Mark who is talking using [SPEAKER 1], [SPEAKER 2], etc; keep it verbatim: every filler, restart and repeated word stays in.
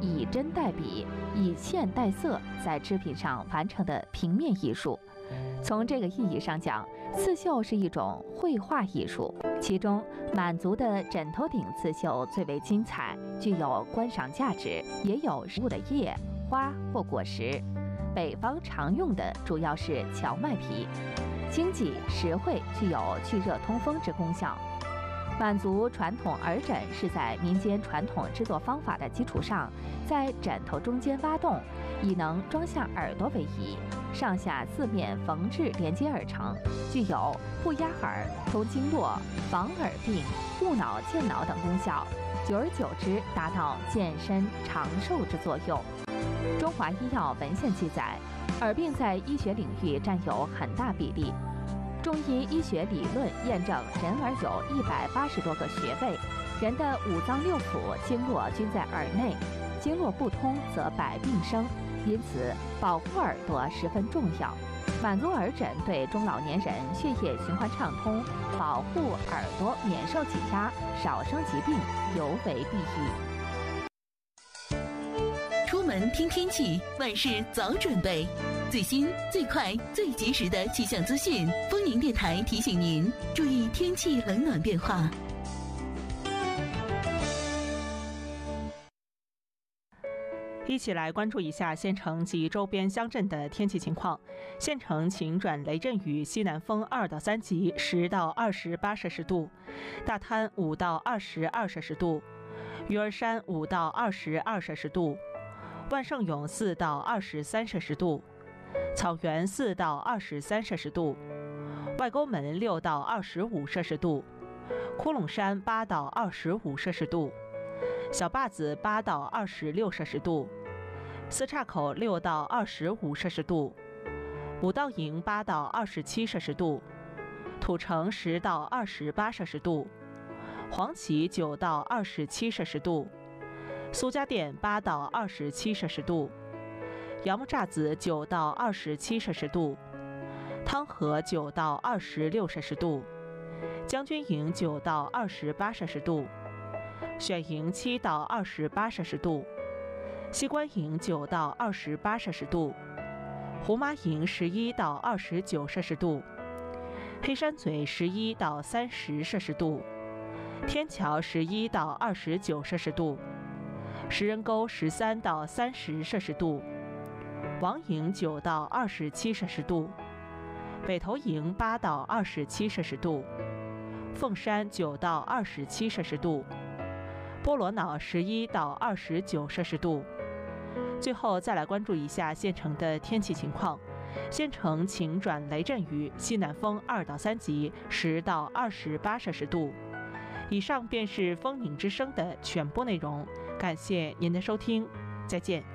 [SPEAKER 1] 以针代笔、以线代色，在织品上完成的平面艺术。从这个意义上讲，刺绣是一种绘画艺术。其中，满族的枕头顶刺绣最为精彩，具有观赏价值，也有食物的叶、花或果实。北方常用的主要是荞麦皮，经济实惠，具有去热通风之功效。满族传统耳枕是在民间传统制作方法的基础上，在枕头中间挖洞，以能装下耳朵为宜，上下四面缝制连接而成，具有不压耳、通经络、防耳病、护脑健脑等功效，久而久之达到健身长寿之作用。中华医药文献记载，耳病在医学领域占有很大比例。中医医学理论验证，人耳有一百八十多个穴位，人的五脏六腑经络均在耳内，经络不通则百病生，因此保护耳朵十分重要。满族耳枕对中老年人血液循环畅通、保护耳朵免受挤压、少生疾病尤为裨益。
[SPEAKER 2] 出门听天气，万事早准备。最新、最快、最及时的气象资讯，丰宁电台提醒您注意天气冷暖变化。
[SPEAKER 3] 一起来关注一下县城及周边乡镇的天气情况。县城晴转雷阵雨，西南风二到三级，十到二十八摄氏度；大滩五到二十二摄氏度；鱼儿山五到二十二摄氏度；万盛永四到二十三摄氏度；草原四到二十三摄氏度；外沟门六到二十五摄氏度；窟窿山八到二十五摄氏度；小坝子八到二十六摄氏度；四岔口六到二十五摄氏度；五道营八到二十七摄氏度；土城十到二十八摄氏度；黄岐九到二十七摄氏度；苏家店八到二十七摄氏度；杨木栅子九到二十七摄氏度；汤河九到二十六摄氏度；将军营九到二十八摄氏度；选营七到二十八摄氏度；西关营九到二十八摄氏度；胡麻营十一到二十九摄氏度；黑山嘴十一到三十摄氏度；天桥十一到二十九摄氏度；石人沟十三到三十摄氏度；王营九到二十七摄氏度；北头营八到二十七摄氏度；凤山九到二十七摄氏度；波罗瑙十一到二十九摄氏度。最后再来关注一下县城的天气情况。县城晴转雷阵雨，西南风二到三级，十到二十八摄氏度。以上便是丰宁之声的全部内容，感谢您的收听，再见。